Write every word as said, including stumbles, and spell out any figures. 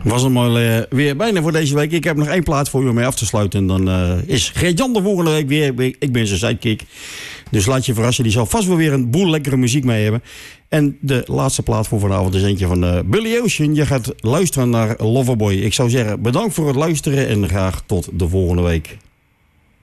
Was het mooi uh, weer bijna voor deze week. Ik heb nog één plaat voor je om mee af te sluiten. En dan uh, is Geert-Jan de volgende week weer. Ik ben zijn sidekick. Dus laat je verrassen. Die zal vast wel weer een boel lekkere muziek mee hebben. En de laatste plaat voor vanavond is eentje van uh, Billy Ocean. Je gaat luisteren naar Loverboy. Ik zou zeggen bedankt voor het luisteren. En graag tot de volgende week.